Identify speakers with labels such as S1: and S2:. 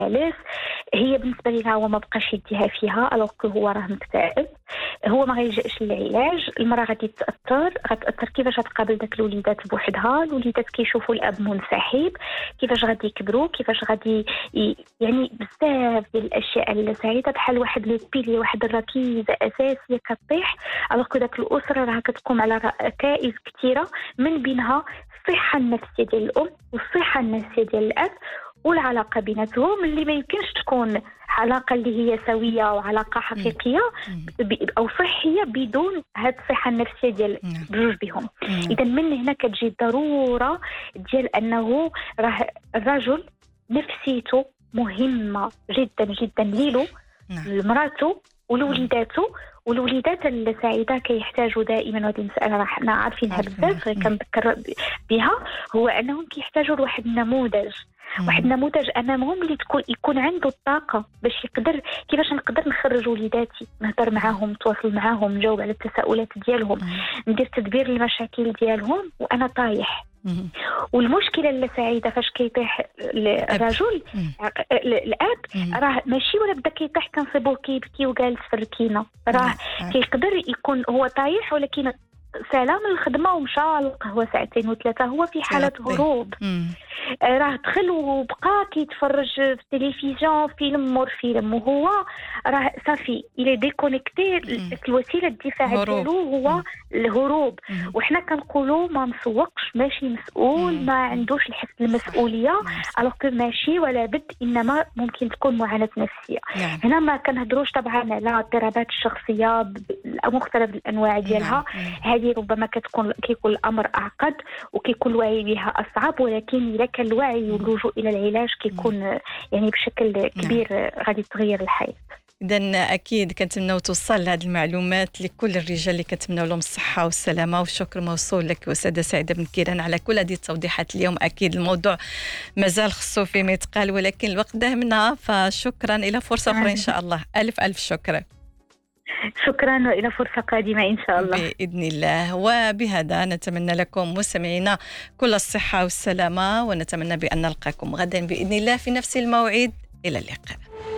S1: علاش هي بالنسبه ليها هو ما بقاش يديها فيها الوغ كو هو راه مكتئب، هو ما غيلجاش للعلاج، المراه غادي غتاثر كيفاش غتقابل داك الوليدات بوحدها، الوليدات كيشوفوا الاب منسحب، كيفاش غادي يكبروا، كيفاش غادي يعني بزاف ديال الاشياء اللي سعيده بحال واحد لو بيلي، واحد الركيزه اساسيه كطيح، الوغ كو داك الاسره راه كتقوم على ركائز كثيره من بينها الصحه النفسيه ديال الام والصحه النفسيه ديال الاب والعلاقه بيناتهم اللي ما يمكنش تكون علاقه اللي هي سويه وعلاقه حقيقيه او صحيه بدون هاد الصحه النفسيه ديال بجوج بهم. اذا من هنا كتجي الضروره ديال انه راه الرجل نفسيته مهمه جدا جدا ليلو لمراته ولوليداته، والوليدات السعيده كيحتاجوا دائما، وهذه المساله راه حنا عارفينها بزاف كنذكر بها، هو انهم كيحتاجوا لواحد النموذج، واحد النموذج امامهم اللي يكون عنده الطاقه باش يقدر كيفاش نقدر نخرج وليداتي، نهضر معاهم، نتواصل معاهم، نجاوب على التساؤلات ديالهم، ندير تدبير المشاكل ديالهم وانا طايح. والمشكله اللي سعيده فاش كيطيح الرجل الاب راه ماشي ولا بدا كيطيح كنصيبوه كيبكي وجالس في الركينه، راه كيقدر يكون هو طايح ولكن سلام الخدمه ومشى القهوه ساعتين وثلاثه، هو في حاله هروب، راه دخل وبقى كيتفرج في التلفزيون فيلم مور فيلم، وهو راه صافي الى ديكونيكتي، الوسيله الدفاع ديالو هو الهروب. وحنا كنقولوا ما مسوقش، ماشي مسؤول، ما عندوش الحس المسؤوليه، الوغ كو ماشي ولا بد، انما ممكن تكون معاناه نفسيه. هنا ما كنهضروش طبعا على اضطرابات الشخصيه بمختلف الانواع ديالها، هذه ربما كيكون الامر اعقد وكيكون الوعي بها اصعب، ولكن اذا كان الوعي واللجوء الى العلاج كيكون يعني بشكل كبير غادي تغير الحياه.
S2: إذن أكيد كنتمناو توصل هذه المعلومات لكل الرجال اللي كنتمناو لهم الصحة والسلامة، والشكر موصول لك أستاذة سعيدة بن كيران على كل هذه التوضيحات اليوم. أكيد الموضوع مازال خصو فيه ما يتقال، ولكن الوقت داهمنا، فشكرا، إلى فرصة أخرى إن شاء الله. ألف شكر.
S1: شكرا، وإلى فرصة قادمة إن شاء الله
S2: بإذن الله. وبهذا نتمنى لكم مستمعينا كل الصحة والسلامة، ونتمنى بأن نلقاكم غدا بإذن الله في نفس الموعد. إلى اللقاء.